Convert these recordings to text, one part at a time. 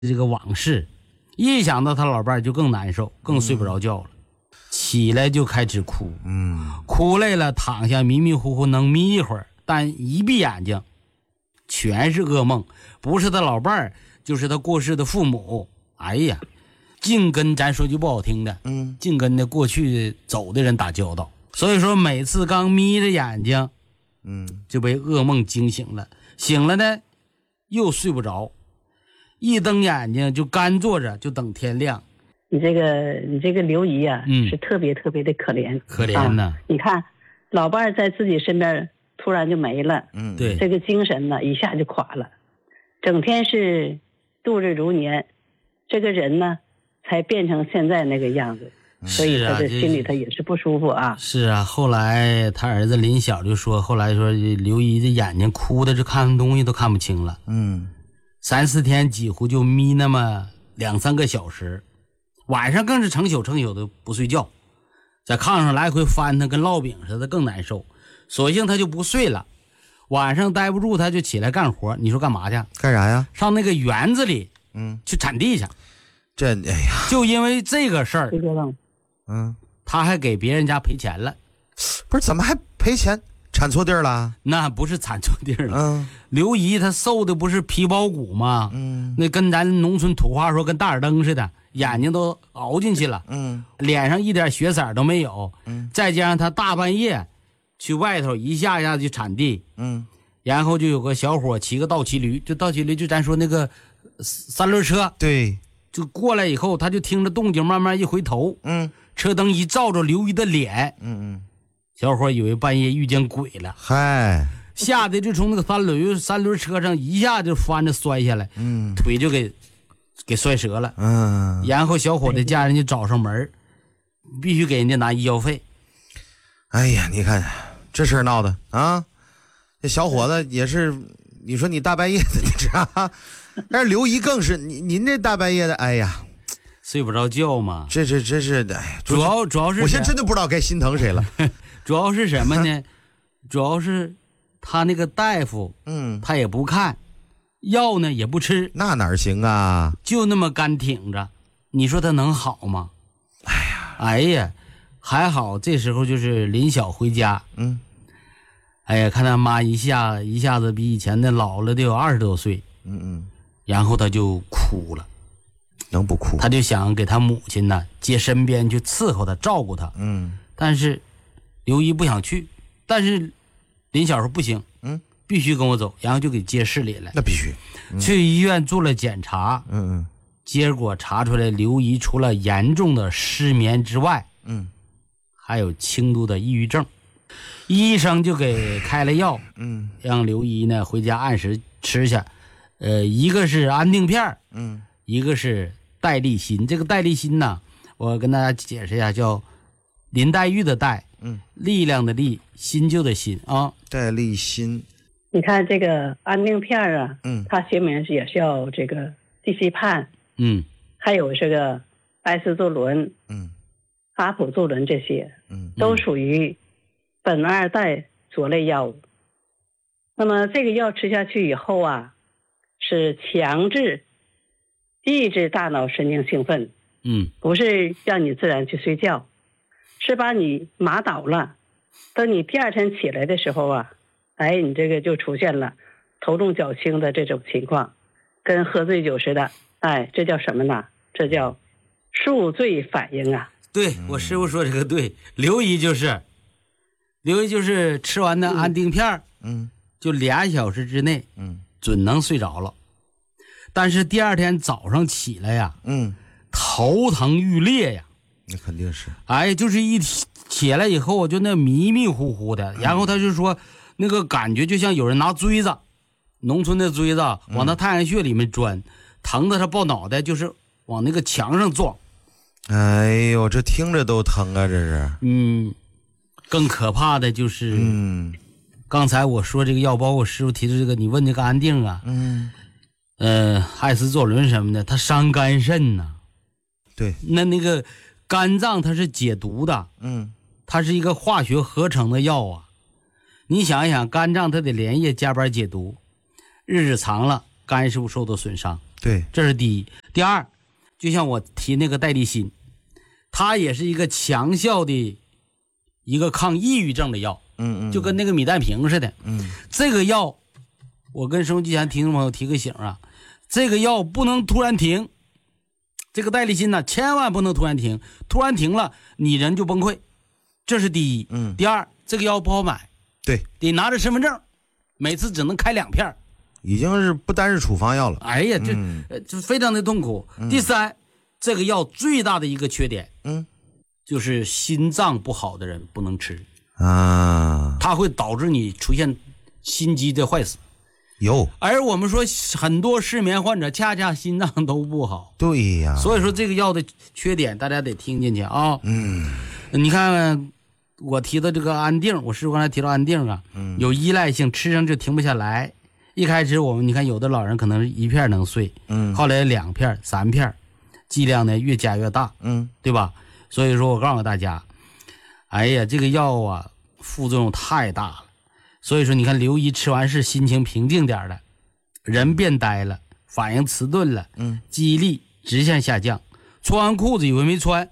这个往事，一想到他老伴儿就更难受，更睡不着觉了。起来就开始哭，哭累了躺下迷迷糊糊能眯一会儿，但一闭眼睛全是噩梦，不是他老伴儿就是他过世的父母。哎呀，净跟咱说句不好听的，净跟那过去走的人打交道。所以说每次刚眯着眼睛就被噩梦惊醒了，醒了呢又睡不着，一瞪眼睛就干坐着就等天亮。 你这个刘姨啊，是特别特别的可怜， 可怜呢。 你看，老伴儿在自己身边突然就没了， 对， 这个精神呢一下就垮了，整天是度日如年，这个人呢才变成现在那个样子，所以他的心里头也是不舒服啊。 是啊，后来他儿子林晓就说，后来说刘姨的眼睛哭的就看东西都看不清了，3、4天几乎就眯那么2、3个小时。晚上更是成宿的不睡觉，在炕上来回翻腾，跟烙饼似的，更难受。索性他就不睡了，晚上待不住他就起来干活。你说干嘛去？ 干啥呀？ 上那个园子里去铲地去。 这哎呀， 就因为这个事儿他还给别人家赔钱了。 不是，怎么还赔钱？铲错地儿了？ 那不是铲错地儿了，刘姨她受的不是皮包骨吗？那跟咱农村土话说跟大耳灯似的，眼睛都熬进去了，脸上一点血色都没有，再加上他大半夜去外头一下去铲地，然后就有个小伙骑个倒骑驴，就倒骑驴就咱说那个3轮车， 对， 就过来以后，他就听着动静，慢慢一回头，车灯一照着刘姨的脸，小伙以为半夜遇见鬼了， 嗨， 吓得就从那个三轮车上一下就翻着摔下来，腿就给摔折了，然后小伙的家人就找上门，必须给人家拿医药费。 哎呀，你看这事儿闹的啊，这小伙子也是，你说你大半夜的，你知道，但是刘姨更是您这大半夜的，哎呀， 睡不着觉嘛， 这是哎， 主要是我现在真的不知道该心疼谁了。 主要是什么呢？主要是他那个大夫，他也不看，药呢也不吃， 那哪行啊？ 就那么干挺着，你说他能好吗？哎呀，还好这时候就是林晓回家，哎呀，看他妈一下子比以前的老了得有20多岁，然后他就哭了， 能不哭？ 他就想给他母亲呢接身边去伺候他照顾他，但是刘姨不想去，但是林晓说不行，必须跟我走，然后就给接市里来。 那必须， 去医院做了检查，结果查出来刘姨除了严重的失眠之外，还有轻度的抑郁症。医生就给开了药，让刘姨呢回家按时吃下，一个是安定片，一个是戴立新。这个戴立新呢，我跟大家解释一下，叫林黛玉的黛，力量的力，新旧的新啊。 戴立新， 你看这个安定片啊，它学名也叫这个地西泮，还有这个艾司唑仑，阿普唑仑，这些，都属于苯二代佐类药物。那么这个药吃下去以后啊，是强制抑制大脑神经兴奋，不是让你自然去睡觉，是把你麻倒了。等你第2天起来的时候啊，哎，你这个就出现了头重脚轻的这种情况，跟喝醉酒似的。哎，这叫什么呢？这叫宿醉反应啊。 对，我师傅说这个对，刘姨就是吃完的安定片，就2小时之内，准能睡着了。但是第2天早上起来呀，头疼欲裂呀。 那肯定是， 哎，就是一起来以后就那迷迷糊糊的，然后他就说那个感觉就像有人拿锥子，农村的锥子往他太阳穴里面钻，疼的他抱脑袋，就是往那个墙上撞。 哎呦，这听着都疼啊，这是。 更可怕的就是，刚才我说这个药，包括我师傅提的这个，你问这个安定啊，艾司唑仑什么的，它伤肝肾呐。 对， 那个肝脏它是解毒的，它是一个化学合成的药啊。你想一想，肝脏它得连夜加班解毒，日子长了，肝是不是受到损伤？ 对， 这是第一。第二，就像我提那个代利辛，它也是一个强效的一个抗抑郁症的药，就跟那个米氮平似的。这个药，我跟收音机前听众朋友提个醒啊，这个药不能突然停，这个代利辛呢，千万不能突然停，突然停了，你人就崩溃。这是第一。第二，这个药不好买， 对， 得拿着身份证，每次只能开2片， 已经是不单是处方药了。 哎呀，这非常的痛苦。第三，这个药最大的一个缺点，就是心脏不好的人不能吃啊，它会导致你出现心肌的坏死。而我们说很多失眠患者恰恰心脏都不好。 对呀， 所以说这个药的缺点大家得听进去啊。你看我提的这个安定，我师傅刚才提到安定啊，有依赖性，吃上就停不下来。一开始你看有的老人可能是1片能睡，后来2片、3片，剂量呢越加越大，对吧？所以说我告诉大家，哎呀，这个药啊副作用太大了。所以说你看刘姨吃完是心情平静点了，人变呆了，反应迟钝了，记忆力直线下降，穿完裤子以为没穿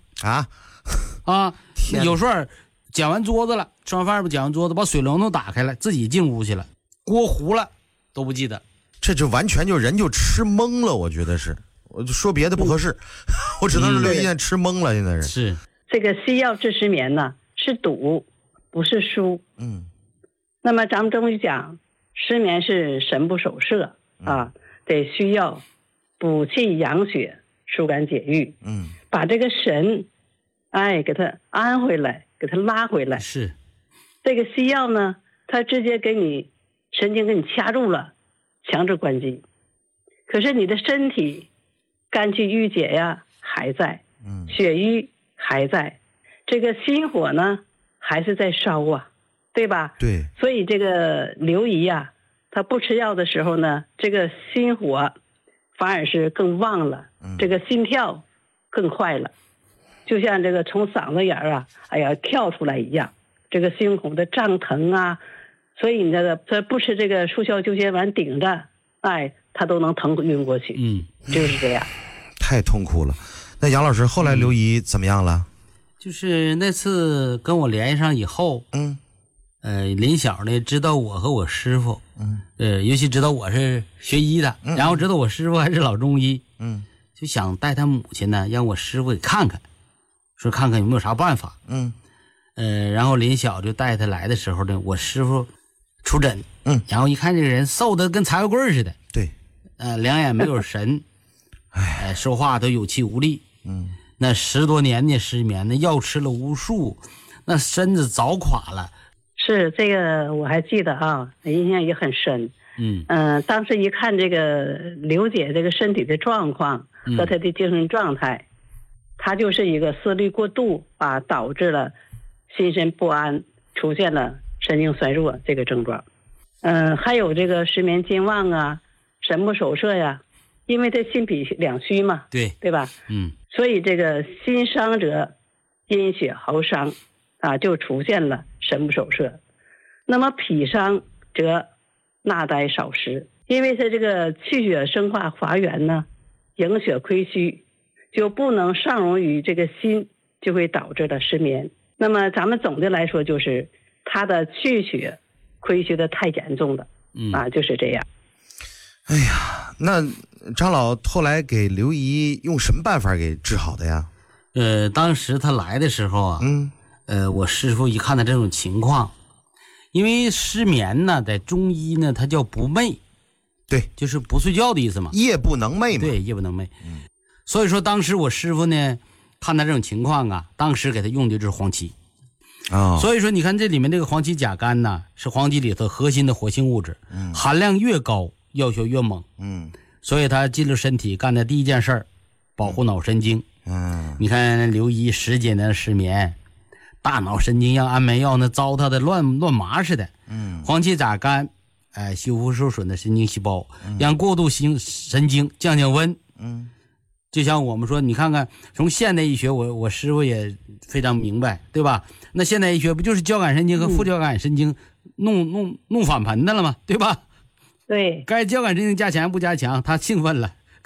有时候捡完桌子了，吃完饭不捡完桌子，把水龙头打开了，自己进屋去了，锅糊了都不记得。 这就完全就人就吃懵了，我觉得是。我就说别的不合适，我只能是刘姨吃懵了。现在是这个西药治失眠呢，是赌不是输。那么咱们中医讲，失眠是神不守舍得需要补气养血，疏肝解郁，把这个神给它安回来，给它拉回来。 是这个西药呢，它直接给你神经给你掐住了，强制关机。可是你的身体肝气郁结呀还在，血瘀还在，这个心火呢还是在烧啊，对吧？ 对。 所以这个刘姨呀，他不吃药的时候呢，这个心火反而是更旺了，这个心跳更快了，就像这个从嗓子眼跳出来一样，这个心口的胀疼啊，所以你这个他不吃这个速效救心丸顶着，他都能疼晕过去。就是这样。 太痛苦了。那杨老师后来刘姨怎么样了？ 就是那次跟我联系上以后，林晓呢知道我和我师傅，尤其知道我是学医的，然后知道我师傅还是老中医，就想带他母亲呢，让我师傅给看看，说看看有没有啥办法。然后林晓就带他来的时候呢，我师傅出诊，然后一看这个人瘦的跟柴火棍似的， 对， 两眼没有神，说话都有气无力，那10多年的失眠，那药吃了无数，那身子早垮了。 是这个我还记得啊，印象也很深。当时一看这个刘姐这个身体的状况和她的精神状态，她就是一个思虑过度导致了心神不安，出现了神经衰弱这个症状。还有这个失眠健忘啊，神不守舍呀，因为他心脾两虚嘛，对吧？所以这个心伤者阴血耗伤就出现了神不守舍。那么脾伤则纳呆少食，因为他这个气血生化乏源呢，营血亏虚，就不能上溶于这个心，就会导致了失眠。那么咱们总的来说就是他的气血亏虚的太严重了，就是这样。 哎呀，那张老后来给刘姨用什么办法给治好的呀？ 当时他来的时候啊，我师傅一看他这种情况，因为失眠呢，在中医呢，它叫不寐， 对， 就是不睡觉的意思嘛， 夜不能寐嘛， 对，夜不能寐。所以说当时我师傅呢，看他这种情况啊，当时给他用的就是黄芪。所以说你看这里面这个黄芪甲苷呢，是黄芪里头核心的活性物质，含量越高药效越猛，所以他进入身体干的第一件事儿，保护脑神经。你看刘姨10几年的失眠，大脑神经让安眠药那糟蹋的乱麻似的。黄芪甲苷修复受损的神经细胞，让过度神经降温。就像我们说，你看看从现代医学，我师傅也非常明白，对吧？那现代医学不就是交感神经和副交感神经弄反盆的了吗？对吧？ 对， 该交感神经加强不加强，他兴奋了；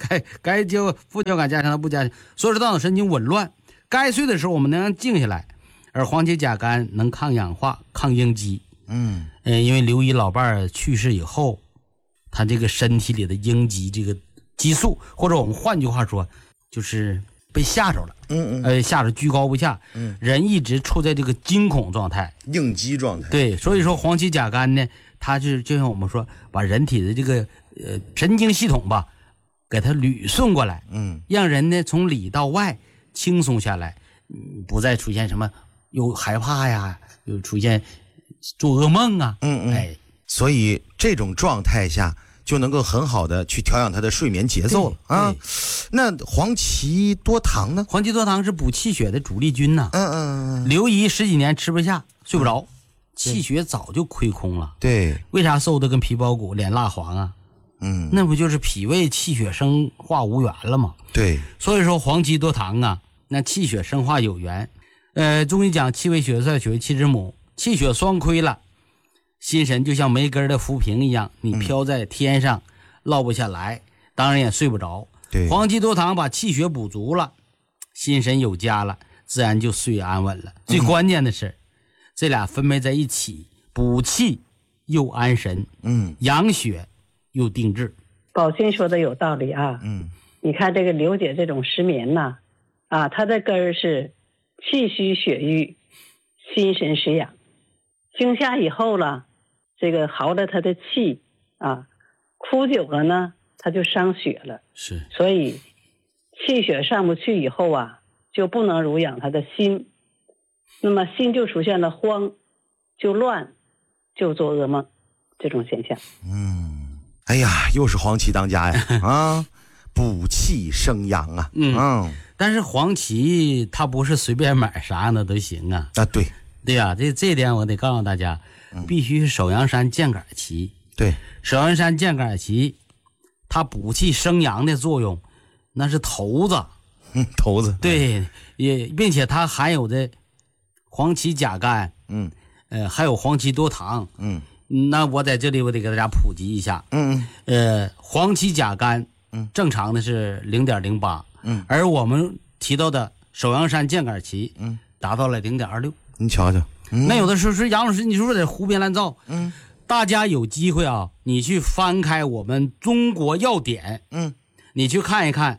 该交副交感加强它不加强，所以说大脑神经紊乱。该睡的时候我们能让静下来，而黄芪甲苷能抗氧化、抗应激。因为刘姨老伴儿去世以后，他这个身体里的应激这个激素，或者我们换句话说，就是被吓着了。吓着居高不下。人一直处在这个惊恐状态、 应激状态。 对，所以说黄芪甲苷呢，它就像我们说，把人体的这个神经系统吧，给它捋顺过来，让人呢从里到外轻松下来，不再出现什么又害怕呀，又出现做噩梦啊。 所以这种状态下就能够很好的去调养他的睡眠节奏了啊。那黄芪多糖呢？ 黄芪多糖是补气血的主力军呐。刘姨10几年吃不下，睡不着，气血早就亏空了。 对， 为啥瘦的跟皮包骨，脸蜡黄啊？那不就是脾胃气血生化无缘了吗？ 对， 所以说黄芪多糖啊，那气血生化有缘。中医讲气为血帅，血为气之母，气血双亏了，心神就像没根的浮萍一样，你飘在天上，落不下来，当然也睡不着。 对， 黄芪多糖把气血补足了，心神有家了，自然就睡安稳了。最关键的是，这俩分配在一起，补气又安神，养血又定志。 宝清说的有道理啊。你看这个刘姐这种失眠呐，她的根儿是气虚血瘀，心神失养。惊吓以后了，这个耗了她的气哭久了呢，她就伤血了。 是， 所以气血上不去以后就不能濡养她的心，那么心就出现了慌，就乱，就做噩梦这种现象。 哎呀，又是黄芪当家呀！补气生阳啊。 但是黄芪它不是随便买啥样的都行啊。对呀，这点我得告诉大家，必须是首阳山健杆芪。 对， 首阳山健杆芪，它补气生阳的作用，那是头子。 头子。 对，并且它含有的黄芪甲苷，还有黄芪多糖。那我在这里我得给大家普及一下。黄芪甲苷，正常的是0.08，而我们提到的首阳山健杆芪，达到了0.26。 你瞧瞧， 那有的时候是杨老师，你说得胡编乱造。大家有机会你去翻开我们中国药典，你去看一看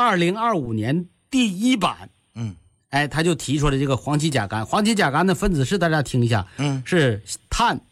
2025年第1版，他就提出了这个黄芪甲苷。黄芪甲苷的分子式大家听一下，是碳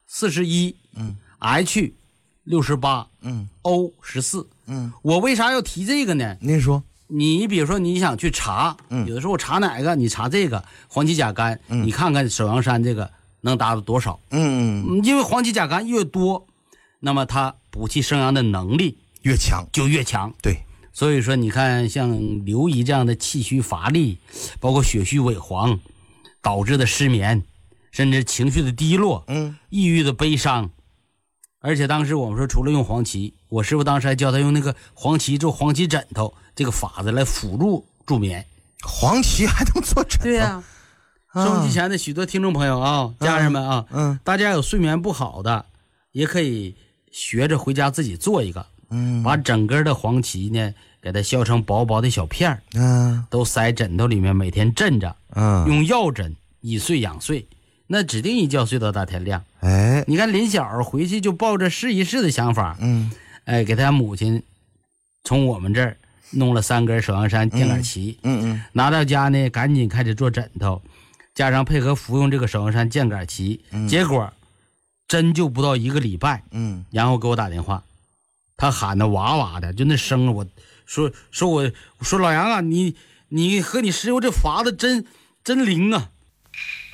41，H 68，O 14。我为啥要提这个呢？ 您说， 你比如说你想去查，有的时候我查哪个，你查这个黄芪甲苷，你看看首阳山这个能达到多少？因为黄芪甲苷越多，那么它补气生阳的能力越强， 就越强。 对， 所以说你看像刘姨这样的气虚乏力，包括血虚萎黄导致的失眠，甚至情绪的低落，抑郁的悲伤。而且当时我们说，除了用黄芪，我师傅当时还教他用那个黄芪做黄芪枕头这个法子来辅助助眠。 黄芪还能做枕头？ 对呀。收音机前的许多听众朋友家人们大家有睡眠不好的，也可以学着回家自己做一个。把整个的黄芪呢，给它削成薄薄的小片儿，都塞枕头里面，每天枕着，用药枕以睡养睡。那指定一觉睡到大天亮。你看林小回去就抱着试一试的想法，给他母亲从我们这儿弄了3根首阳山健杆芪，拿到家呢，赶紧开始做枕头，加上配合服用这个首阳山健杆芪，结果针灸不到1个礼拜，然后给我打电话，他喊的哇哇的，就那声，我说老杨啊，你和你师傅这法子真灵啊。